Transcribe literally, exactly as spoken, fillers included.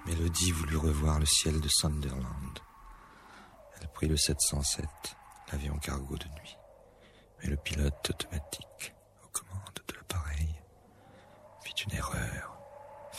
Mélodie voulut revoir le ciel de Sunderland. Elle prit le sept cent sept.